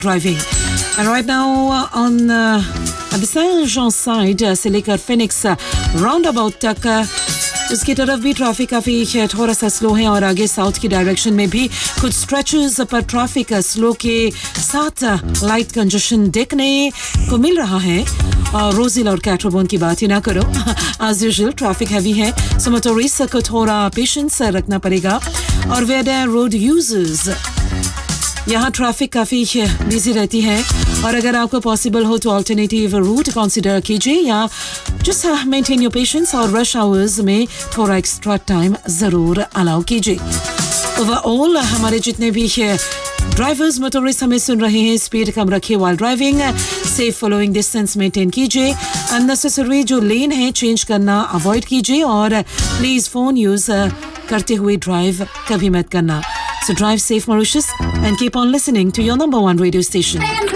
driving. And right now on the Saint-Jean side से लेकर Phoenix roundabout तक उसकी तरफ भी ट्रैफिक काफ़ी थोड़ा सा स्लो है और आगे साउथ की डायरेक्शन में भी कुछ स्ट्रेचेस पर ट्रैफिक स्लो के साथ लाइट कंजेशन देखने को मिल रहा है. और रोजिल और कैटरबोन की बात ही ना करो. एज यूजुअल ट्रैफिक हैवी है, सो मोटरिस्ट को थोड़ा पेशेंस रखना पड़ेगा. और वेयर रोड यूजर्स यहाँ ट्रैफिक काफ़ी बिजी रहती है और अगर आपको पॉसिबल हो तो अल्टरनेटिव रूट कंसीडर कीजिए या जस्ट मेंटेन योर पेशेंस और रश आवर्स में थोड़ा एक्स्ट्रा टाइम ज़रूर अलाउ कीजिए. ओवरऑल हमारे जितने भी ड्राइवर्स मोटरिस्ट हमें सुन रहे हैं, स्पीड कम रखिए while driving, safe following distance maintain कीजिए, अननेसेसरी जो लेन है चेंज करना अवॉइड कीजिए और प्लीज़ फ़ोन यूज़ करते हुए ड्राइव कभी मत करना. So drive safe, Mauritius, and keep on listening to your number one radio station.